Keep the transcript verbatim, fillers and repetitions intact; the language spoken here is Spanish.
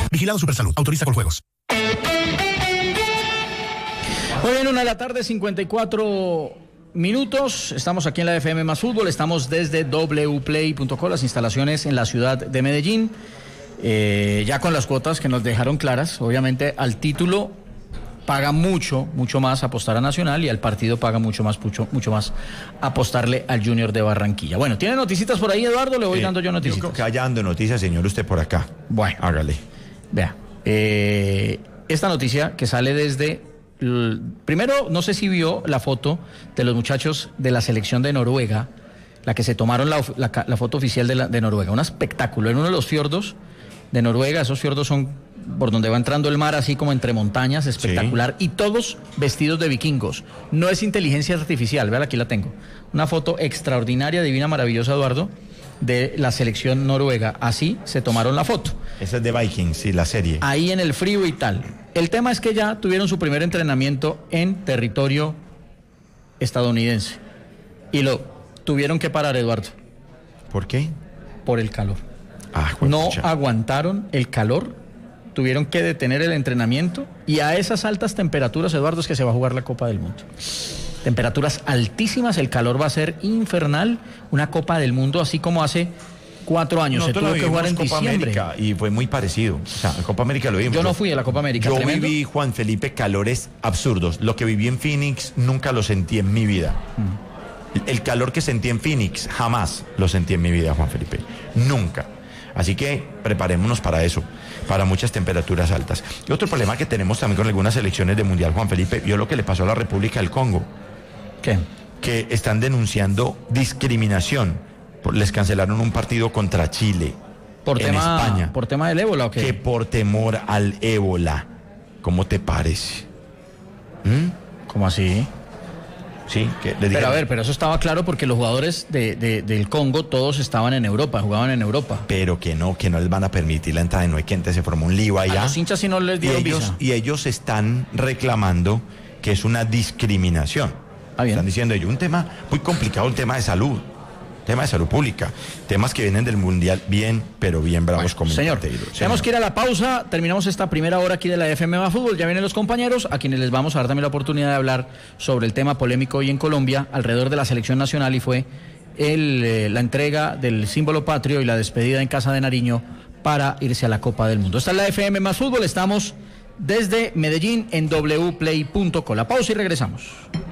Vigilado Supersalud. Autoriza con juegos. Muy bien, una de la tarde, cincuenta y cuatro minutos. Estamos aquí en la F M Más Fútbol. Estamos desde w play punto co, las instalaciones en la ciudad de Medellín. Eh, ya con las cuotas que nos dejaron claras, obviamente al título paga mucho, mucho más apostar a Nacional y al partido paga mucho más, mucho, mucho más apostarle al Junior de Barranquilla. Bueno, ¿tiene noticitas por ahí, Eduardo? Le voy eh, dando yo noticias. Yo creo que vaya dando noticias, señor, usted por acá. Bueno. Hágale. Vea, eh, esta noticia que sale desde... El, primero, no sé si vio la foto de los muchachos de la selección de Noruega, la que se tomaron la, la, la foto oficial de, la, de Noruega. Un espectáculo en uno de los fiordos de Noruega. Esos fiordos son por donde va entrando el mar, así como entre montañas, espectacular, sí. Y todos vestidos de vikingos. No es inteligencia artificial, vean, aquí la tengo. Una foto extraordinaria, divina, maravillosa, Eduardo, de la selección noruega. Así se tomaron la foto. Esa es de Vikings, sí, la serie. Ahí en el frío y tal. El tema es que ya tuvieron su primer entrenamiento en territorio estadounidense. Y lo tuvieron que parar, Eduardo. ¿Por qué? Por el calor. Ah, no mucha. aguantaron el calor, tuvieron que detener el entrenamiento y a esas altas temperaturas, Eduardo, es que se va a jugar la Copa del Mundo. Temperaturas altísimas, el calor va a ser infernal, una Copa del Mundo así como hace cuatro años. Nosotros se tuvo que jugar en Copa diciembre. América y fue muy parecido. O sea, en Copa América lo vimos. Yo no fui a la Copa América. Yo Tremendo. viví, Juan Felipe, calores absurdos. Lo que viví en Phoenix nunca lo sentí en mi vida. Mm. El calor que sentí en Phoenix jamás lo sentí en mi vida, Juan Felipe. Nunca. Así que preparémonos para eso, para muchas temperaturas altas. Y otro problema que tenemos también con algunas selecciones de Mundial, Juan Felipe, vio lo que le pasó a la República del Congo. ¿Qué? Que están denunciando discriminación. Les cancelaron un partido contra Chile. Por en tema, España. ¿Por tema del ébola o qué? Que por temor al ébola. ¿Cómo te parece? ¿Mm? ¿Cómo así? Sí, que le Pero dijeron, a ver, pero eso estaba claro porque los jugadores de, de, del Congo todos estaban en Europa, jugaban en Europa. Pero que no, que no les van a permitir la entrada, no hay que entrar, se formó un lío allá. A los hinchas sí no les y dieron ellos, visa. y ellos están reclamando que es una discriminación. Ah, bien. Están diciendo ellos, un tema muy complicado, un tema de salud. Tema de salud pública, temas que vienen del Mundial bien, pero bien bravos. Bueno, señor, tenemos que ir a la pausa, terminamos esta primera hora aquí de la F M Más Fútbol, ya vienen los compañeros, a quienes les vamos a dar también la oportunidad de hablar sobre el tema polémico hoy en Colombia, alrededor de la selección nacional, y fue el, eh, la entrega del símbolo patrio y la despedida en Casa de Nariño para irse a la Copa del Mundo. Esta es la F M Más Fútbol, estamos desde Medellín en w play punto co. La pausa y regresamos.